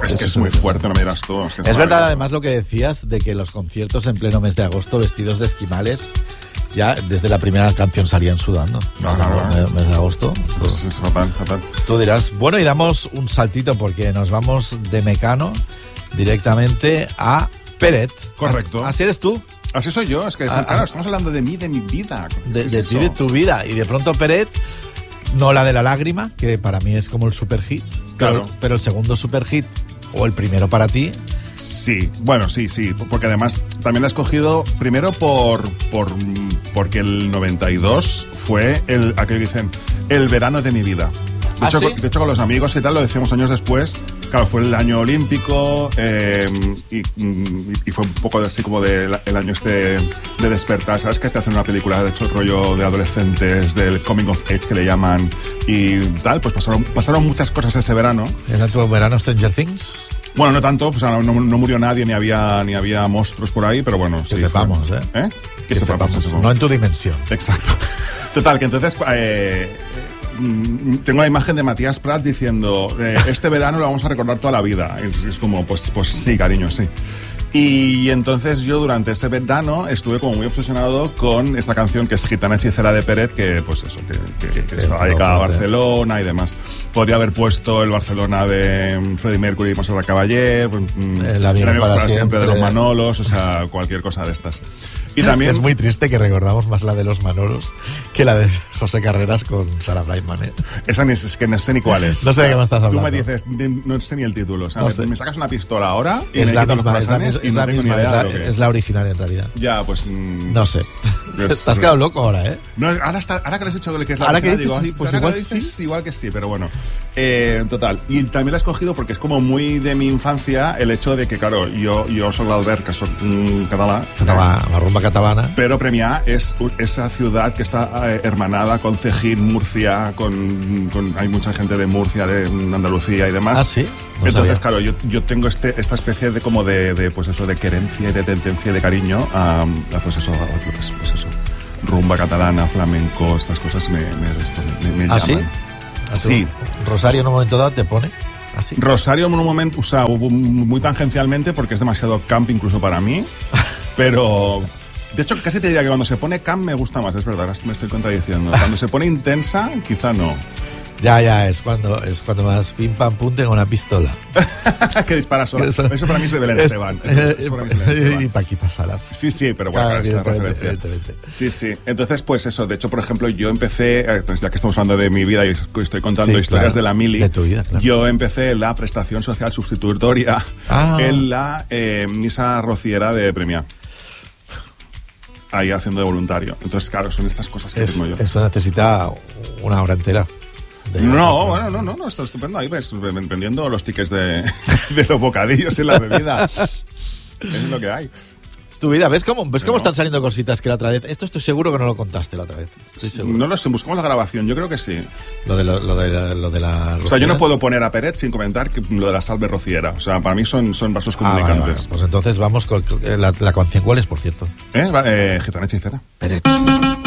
Es que es muy fuerte, no me dirás tú. Es verdad, además, lo que decías de que los conciertos en pleno mes de agosto, vestidos de esquimales, ya desde la primera canción salían sudando. Mes de agosto. Pues es fatal. Tú dirás, bueno, y damos un saltito porque nos vamos de Mecano directamente a Peret. Correcto. ¿Así eres tú? Así soy yo, es que claro, estamos hablando de mí, de mi vida. De ti, de tu vida. Y de pronto Peret, no la de la lágrima, que para mí es como el super hit, claro. pero el segundo super hit, o el primero para ti. Sí, bueno, sí, porque además también la he escogido primero porque el 92 fue aquello que dicen, el verano de mi vida. De hecho, con los amigos y tal, lo decíamos años después. Claro, fue el año olímpico y fue un poco así como el año de despertar. ¿Sabes? Que te hacen una película, de hecho, rollo de adolescentes, del coming of age que le llaman y tal. Pues pasaron muchas cosas ese verano. ¿Era tu verano Stranger Things? Bueno, no tanto, pues no murió nadie, ni había monstruos por ahí, pero bueno. Que sí, sepamos, ¿Eh? Que sepamos. No en tu dimensión. Exacto. Total, que entonces... tengo la imagen de Matías Prat diciendo este verano lo vamos a recordar toda la vida. Es como, pues sí, cariño, sí. Y entonces yo durante ese verano estuve como muy obsesionado con esta canción que es Gitana Hechicera de Peret, que pues eso, que estaba dedicada a Barcelona y demás. Podría haber puesto el Barcelona de Freddie Mercury y Montserrat Caballé, el avión para siempre de los Manolos, o sea, cualquier cosa de estas. Y también... Es muy triste que recordamos más la de los Manolos que la de José Carreras con Sarah Brightman, ¿eh? Esa es que no sé ni cuál es. No sé de qué me estás hablando. Tú me dices, no sé ni el título. O sea, no sé. Me sacas una pistola ahora y es me quitas los parasanes y no tengo ni idea de lo que es. Es la original en realidad. Ya, pues... no sé. Te has quedado loco ahora, ¿eh? No, ahora que lo has dicho que es la ahora original, que digo, sí, pues igual sí. Igual que sí, pero bueno. Total. Y también la he escogido porque es como muy de mi infancia el hecho de que, claro, yo soy l'Albert, que soy català. La rumba catalana. Pero Premià es esa ciudad que está hermanada con Cejín, Murcia, hay mucha gente de Murcia, de Andalucía y demás. Ah, sí. No entonces, sabía. claro, yo tengo esta especie de como de pues eso, de querencia y de tendencia y de cariño a pues eso, rumba catalana, flamenco, estas cosas me llaman. ¿Sí? Sí. Rosario en un momento dado te pone así. Rosario en un momento, o sea, muy tangencialmente porque es demasiado camp incluso para mí, pero... De hecho, casi te diría que cuando se pone camp me gusta más, es verdad, ahora me estoy contradiciendo. Cuando se pone intensa, quizá no. Ya, es cuando más pim pam pum tengo una pistola. Que dispara sola. Eso para mí es Belén Esteban. Y Paquita Salas. Sí, pero bueno, claro, esta referencia. Sí. Entonces, pues eso, de hecho, por ejemplo, yo empecé, pues ya que estamos hablando de mi vida y estoy contando historias de la mili, de tu vida, claro. Yo empecé la prestación social sustitutoria en la misa rociera de Premià. Ahí haciendo de voluntario. Entonces, claro, son estas cosas que tengo yo. Eso necesita una hora entera. No, está estupendo. Ahí ves, vendiendo los tickets de los bocadillos en la bebida. Es lo que hay. Es tu vida. ¿Ves cómo están saliendo cositas que la otra vez? Esto estoy seguro que no lo contaste la otra vez. Estoy seguro. No lo sé, buscamos la grabación. Yo creo que sí. Lo de la... O sea, yo no puedo poner a Peret sin comentar lo de la salve rociera. O sea, para mí son vasos comunicantes. Vale. Pues entonces vamos con la canción. ¿Cuál es, por cierto? Gitana Hechicera. Peret.